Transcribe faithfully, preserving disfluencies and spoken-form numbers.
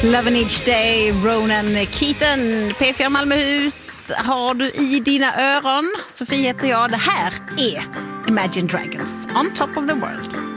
Lovin' Each Day, Ronan Keaton, P fyra Malmöhus har du i dina öron. Sofie heter jag, det här är Imagine Dragons, On Top of the World.